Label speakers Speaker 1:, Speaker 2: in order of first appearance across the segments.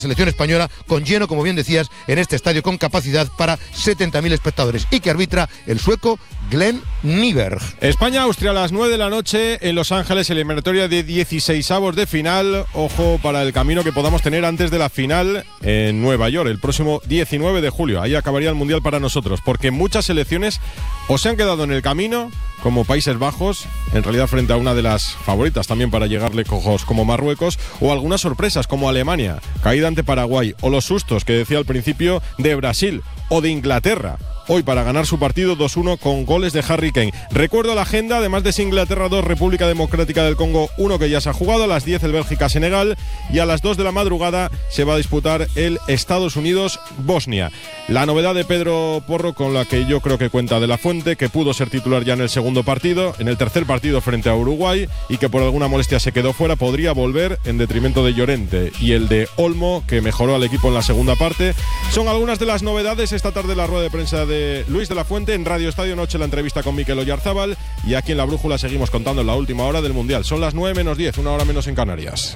Speaker 1: Selección española con lleno, como bien decías, en este estadio con capacidad para 70.000 espectadores y que arbitra el sueco Glenn Nyberg.
Speaker 2: España-Austria a las 9 de la noche en Los Ángeles, eliminatoria de 16avos de final. Ojo para el camino que podamos tener antes de la final en Nueva York, el próximo 19 de julio. Ahí acabaría el Mundial para nosotros, porque muchas selecciones o se han quedado en el camino, como Países Bajos, en realidad frente a una de las favoritas también para llegarle cojos como Marruecos, o algunas sorpresas como Alemania, caída ante Paraguay, o los sustos que decía al principio de Brasil o de Inglaterra, hoy para ganar su partido 2-1 con goles de Harry Kane. Recuerdo la agenda, además de Inglaterra 2, República Democrática del Congo 1, que ya se ha jugado, a las 10 el Bélgica-Senegal, y a las 2 de la madrugada se va a disputar el Estados Unidos-Bosnia. La novedad de Pedro Porro, con la que yo creo que cuenta De la Fuente, que pudo ser titular ya en el segundo partido, en el tercer partido frente a Uruguay, y que por alguna molestia se quedó fuera, podría volver en detrimento de Llorente y el de Olmo, que mejoró al equipo en la segunda parte. Son algunas de las novedades esta tarde, la rueda de prensa de Luis de la Fuente. En Radio Estadio Noche la entrevista con Mikel Oyarzábal, y aquí en La Brújula seguimos contando la última hora del Mundial. Son las 9 menos 10, una hora menos en Canarias.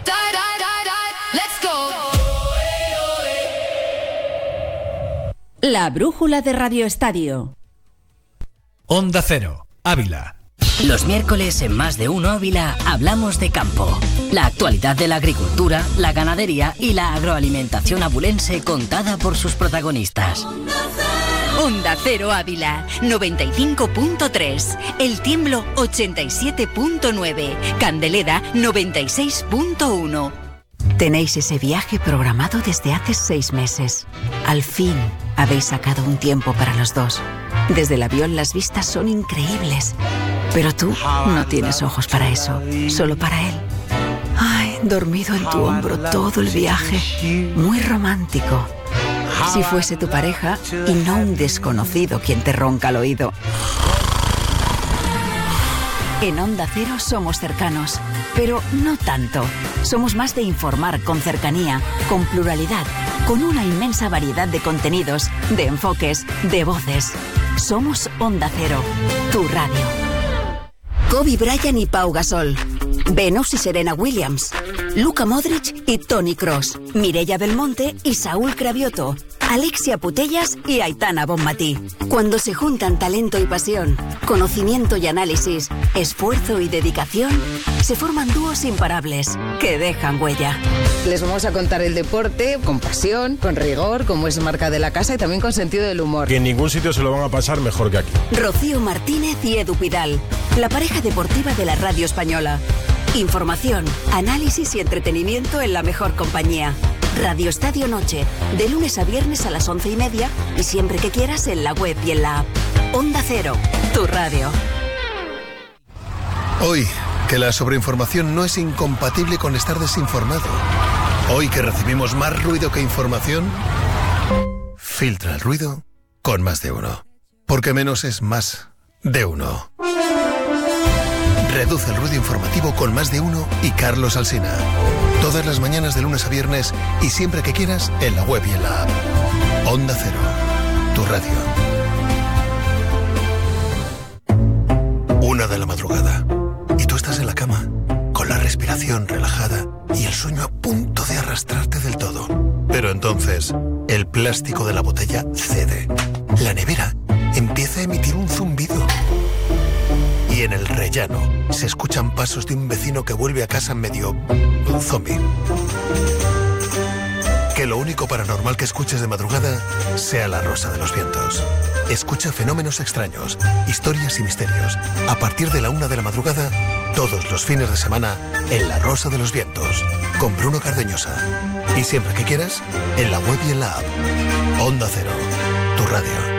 Speaker 3: La Brújula de Radio Estadio.
Speaker 4: Onda Cero, Ávila.
Speaker 5: Los miércoles en Más de Uno Ávila hablamos de campo. La actualidad de la agricultura, la ganadería y la agroalimentación abulense contada por sus protagonistas.
Speaker 3: Onda Cero Ávila, 95.3. El Tiemblo, 87.9. Candeleda, 96.1.
Speaker 6: Tenéis ese viaje programado desde hace 6 meses. Al fin habéis sacado un tiempo para los dos. Desde el avión las vistas son increíbles. Pero tú no tienes ojos para eso, solo para él. Ay, dormido en tu hombro todo el viaje. Muy romántico. Si fuese tu pareja y no un desconocido quien te ronca al oído. En Onda Cero somos cercanos, pero no tanto. Somos más de informar con cercanía, con pluralidad, con una inmensa variedad de contenidos, de enfoques, de voces. Somos Onda Cero, tu radio. Kobe Bryant y Pau Gasol. Venus y Serena Williams. Luka Modric y Toni Kroos. Mireia Belmonte y Saúl Cravioto. Alexia Putellas y Aitana Bonmatí. Cuando se juntan talento y pasión, conocimiento y análisis, esfuerzo y dedicación, se forman dúos imparables que dejan huella.
Speaker 7: Les vamos a contar el deporte con pasión, con rigor, como es marca de la casa, y también con sentido del humor.
Speaker 2: Que en ningún sitio se lo van a pasar mejor que aquí.
Speaker 6: Rocío Martínez y Edu Pidal, la pareja deportiva de la radio española. Información, análisis y entretenimiento en la mejor compañía. Radio Estadio Noche, de lunes a viernes a las 11:30 y siempre que quieras en la web y en la app. Onda Cero, tu radio.
Speaker 8: Hoy, que la sobreinformación no es incompatible con estar desinformado. Hoy que recibimos más ruido que información, filtra el ruido con Más de Uno. Porque menos es más de uno. Reduce el ruido informativo con Más de Uno y Carlos Alsina. Todas las mañanas de lunes a viernes y siempre que quieras en la web y en la app. Onda Cero, tu radio. 1 de la madrugada. Y tú estás en la cama, con la respiración relajada y el sueño a punto de arrastrarte del todo. Pero entonces, el plástico de la botella cede. La nevera empieza a emitir un zumbido. Y en el rellano se escuchan pasos de un vecino que vuelve a casa medio zombie. Que lo único paranormal que escuches de madrugada sea La Rosa de los Vientos. Escucha fenómenos extraños, historias y misterios. A partir de la 1 de la madrugada, todos los fines de semana, en La Rosa de los Vientos, con Bruno Cardeñosa. Y siempre que quieras, en la web y en la app. Onda Cero, tu radio.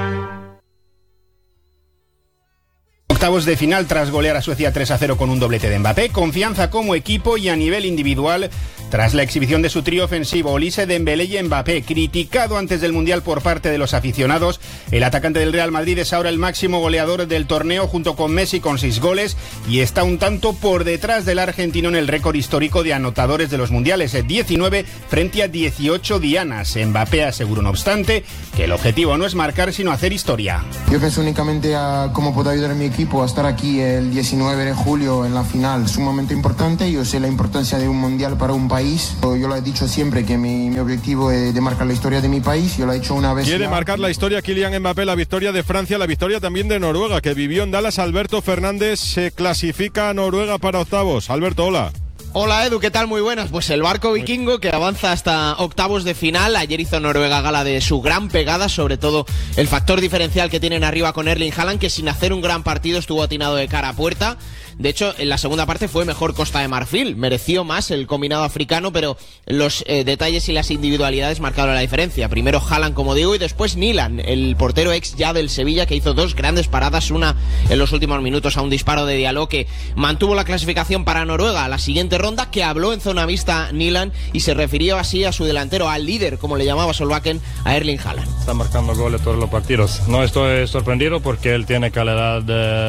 Speaker 9: Octavos de final tras golear a Suecia 3-0 con un doblete de Mbappé, confianza como equipo y a nivel individual tras la exhibición de su trío ofensivo Olise, Dembélé y Mbappé. Criticado antes del Mundial por parte de los aficionados, el atacante del Real Madrid es ahora el máximo goleador del torneo junto con Messi con 6 goles y está un tanto por detrás del argentino en el récord histórico de anotadores de los Mundiales, 19 frente a 18 dianas. Mbappé aseguró no obstante que el objetivo no es marcar sino hacer historia.
Speaker 10: Yo pienso únicamente a cómo puedo ayudar a mi equipo equipo a estar aquí el 19 de julio en la final, sumamente importante. Yo sé la importancia de un mundial para un país. Yo lo he dicho siempre que mi objetivo es de marcar la historia de mi país. Yo lo he hecho una vez.
Speaker 2: Quiere marcar la historia Kylian Mbappé, la victoria de Francia, la victoria también de Noruega, que vivió en Dallas. Alberto Fernández, se clasifica a Noruega para octavos. Alberto, hola.
Speaker 11: Hola Edu, ¿qué tal? Muy buenas. Pues el barco vikingo que avanza hasta octavos de final. Ayer hizo Noruega gala de su gran pegada, sobre todo el factor diferencial que tienen arriba con Erling Haaland, que sin hacer un gran partido estuvo atinado de cara a puerta. De hecho, en la segunda parte fue mejor Costa de Marfil, mereció más el combinado africano, pero los detalles y las individualidades marcaron la diferencia. Primero Haaland, como digo, y después Nilan, el portero ex ya del Sevilla, que hizo dos grandes paradas, una en los últimos minutos a un disparo de Diallo, que mantuvo la clasificación para Noruega a la siguiente ronda, que habló en zona mixta Nilan y se refirió así a su delantero, al líder, como le llamaba Solbakken, a Erling Haaland.
Speaker 12: Está marcando goles todos los partidos. No estoy sorprendido porque él tiene calidad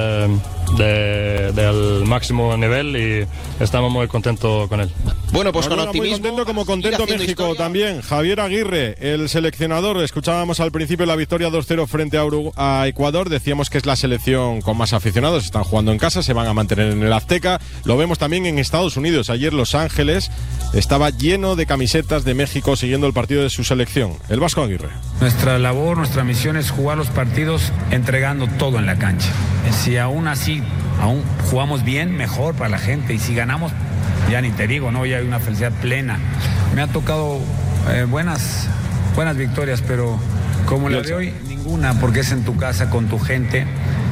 Speaker 12: del máximo nivel y estamos muy contentos con él.
Speaker 11: Bueno, pues con
Speaker 2: Muy
Speaker 11: optimismo.
Speaker 2: contento, como contento México historia. También. Javier Aguirre, el seleccionador. Escuchábamos al principio la victoria 2-0 frente a Ecuador. Decíamos que es la selección con más aficionados. Están jugando en casa, se van a mantener en el Azteca. Lo vemos también en Estados Unidos. Ayer Los Ángeles estaba lleno de camisetas de México siguiendo el partido de su selección. El Vasco Aguirre.
Speaker 13: Nuestra labor, nuestra misión es jugar los partidos entregando todo en la cancha. Si aún así jugamos bien, mejor para la gente, y si ganamos, ya ni te digo, ¿no? Ya hay una felicidad plena. Me ha tocado buenas victorias, pero como la de hoy, ninguna, porque es en tu casa con tu gente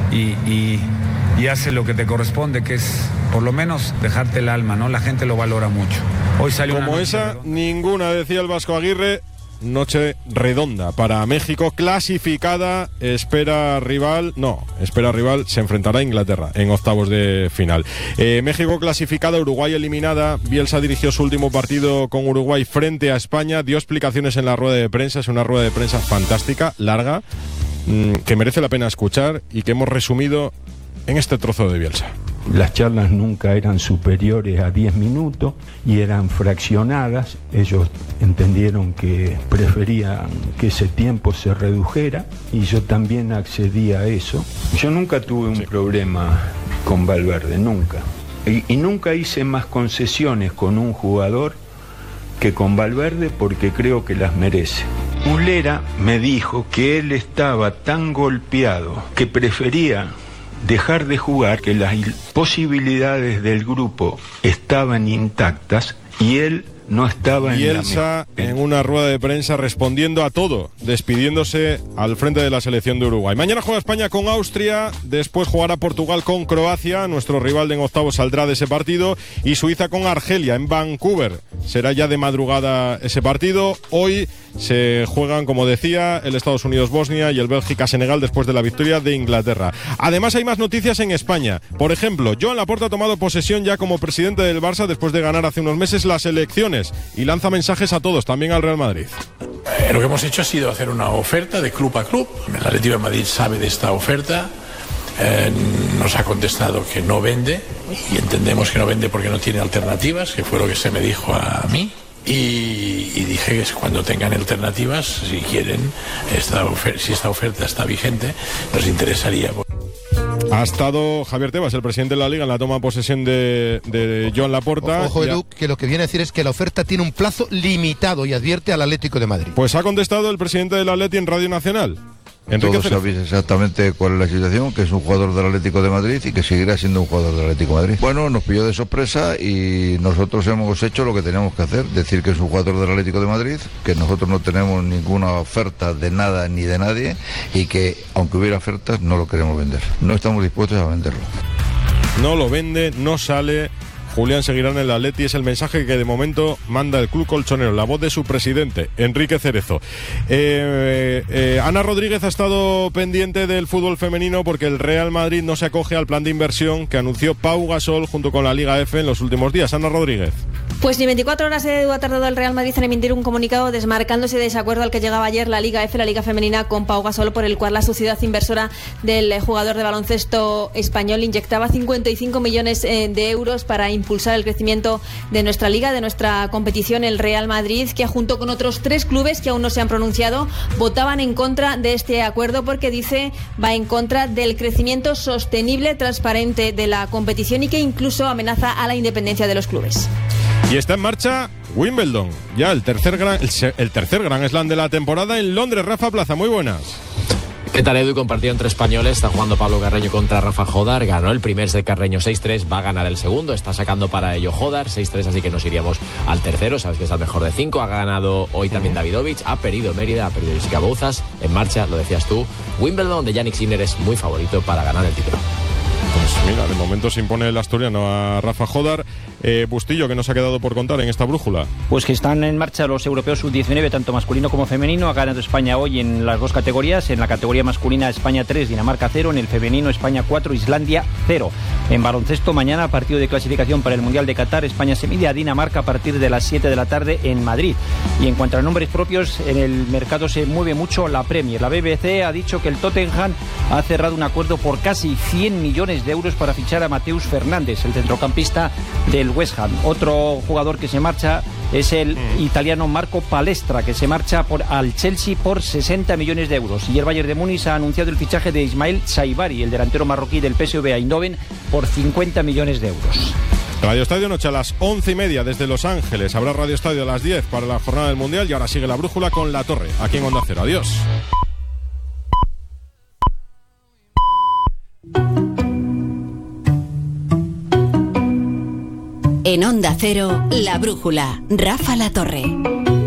Speaker 13: y hace lo que te corresponde, que es por lo menos dejarte el alma, ¿no? La gente lo valora mucho. Hoy salió
Speaker 2: como
Speaker 13: una
Speaker 2: esa, redonda. Ninguna, decía el Vasco Aguirre. Noche redonda para México, clasificada, espera rival, se enfrentará a Inglaterra en octavos de final. México clasificada, Uruguay eliminada. Bielsa dirigió su último partido con Uruguay frente a España, dio explicaciones en la rueda de prensa, es una rueda de prensa fantástica, larga, que merece la pena escuchar y que hemos resumido en este trozo de Bielsa.
Speaker 14: Las charlas nunca eran superiores a 10 minutos y eran fraccionadas. Ellos entendieron que preferían que ese tiempo se redujera y yo también accedí a eso. Yo nunca tuve un problema con Valverde, nunca. Y nunca hice más concesiones con un jugador que con Valverde porque creo que las merece. Muslera me dijo que él estaba tan golpeado que prefería dejar de jugar, que las posibilidades del grupo estaban intactas y él no estaba en
Speaker 2: Bielsa en una rueda de prensa respondiendo a todo, despidiéndose al frente de la selección de Uruguay. Mañana juega España con Austria, después jugará Portugal con Croacia, nuestro rival en octavos saldrá de ese partido, y Suiza con Argelia en Vancouver. Será ya de madrugada ese partido. Hoy se juegan, como decía, el Estados Unidos-Bosnia y el Bélgica-Senegal después de la victoria de Inglaterra. Además hay más noticias en España. Por ejemplo, Joan Laporta ha tomado posesión ya como presidente del Barça después de ganar hace unos meses las elecciones y lanza mensajes a todos, también al Real Madrid.
Speaker 15: Lo que hemos hecho ha sido hacer una oferta de club a club. El Atlético de Madrid sabe de esta oferta, nos ha contestado que no vende y entendemos que no vende porque no tiene alternativas, que fue lo que se me dijo a mí. Y dije que cuando tengan alternativas, si quieren, si esta oferta está vigente, nos interesaría.
Speaker 2: Ha estado Javier Tebas, el presidente de la Liga, en la toma de posesión de Joan Laporta.
Speaker 1: Ojo, Edu, que lo que viene a decir es que la oferta tiene un plazo limitado y advierte al Atlético de Madrid.
Speaker 2: Pues ha contestado el presidente del Atleti en Radio Nacional.
Speaker 16: Todos sabéis exactamente cuál es la situación, que es un jugador del Atlético de Madrid y que seguirá siendo un jugador del Atlético de Madrid. Bueno, nos pilló de sorpresa y nosotros hemos hecho lo que teníamos que hacer, decir que es un jugador del Atlético de Madrid, que nosotros no tenemos ninguna oferta de nada ni de nadie y que aunque hubiera ofertas no lo queremos vender. No estamos dispuestos a venderlo.
Speaker 2: No lo vende, no sale. Julián seguirá en el Atleti, es el mensaje que de momento manda el club colchonero, la voz de su presidente, Enrique Cerezo. Ana Rodríguez ha estado pendiente del fútbol femenino porque el Real Madrid no se acoge al plan de inversión que anunció Pau Gasol junto con la Liga F en los últimos días. Ana Rodríguez.
Speaker 17: Pues ni 24 horas ha tardado el Real Madrid en emitir un comunicado desmarcándose de ese acuerdo al que llegaba ayer la Liga F, la Liga Femenina, con Pau Gasol, por el cual la sociedad inversora del jugador de baloncesto español inyectaba 55 millones de euros para impulsar el crecimiento de nuestra liga, de nuestra competición. El Real Madrid, que junto con otros 3 clubes que aún no se han pronunciado, votaban en contra de este acuerdo porque dice va en contra del crecimiento sostenible, transparente de la competición y que incluso amenaza a la independencia de los clubes.
Speaker 2: Y está en marcha Wimbledon, ya el tercer gran slam de la temporada en Londres. Rafa Plaza, muy buenas.
Speaker 18: ¿Qué tal, Edu? Compartido entre españoles, está jugando Pablo Carreño contra Rafa Jodar, ganó el primer set Carreño 6-3, va a ganar el segundo, está sacando para ello Jodar 6-3, así que nos iríamos al tercero, sabes que es el mejor de 5, ha ganado hoy también Davidovich, ha perdido Mérida, ha perdido Jessica Bouzas, en marcha, lo decías tú, Wimbledon de Jannik Sinner es muy favorito para ganar el título.
Speaker 2: Pues mira, de momento se impone el asturiano a Rafa Jodar. Bustillo, ¿qué nos ha quedado por contar en esta brújula?
Speaker 19: Pues que están en marcha los europeos sub-19, tanto masculino como femenino. Ha ganado España hoy en las 2 categorías. En la categoría masculina, España 3, Dinamarca 0. En el femenino, España 4, Islandia 0. En baloncesto, mañana, partido de clasificación para el Mundial de Qatar. España se mide a Dinamarca a partir de las 7 de la tarde en Madrid. Y en cuanto a nombres propios, en el mercado se mueve mucho la Premier. La BBC ha dicho que el Tottenham ha cerrado un acuerdo por casi 100 millones de euros para fichar a Mateus Fernández, el centrocampista del West Ham. Otro jugador que se marcha es el italiano Marco Palestra, que se marcha al Chelsea por 60 millones de euros. Y el Bayern de Múnich ha anunciado el fichaje de Ismael Saibari, el delantero marroquí del PSV Eindhoven, por 50 millones de euros.
Speaker 2: Radio Estadio Noche a las 11:30 desde Los Ángeles. Habrá Radio Estadio a las 10 para la jornada del Mundial y ahora sigue la brújula con La Torre, aquí en Onda Cero. Adiós.
Speaker 3: En Onda Cero, La Brújula, Rafa La Torre.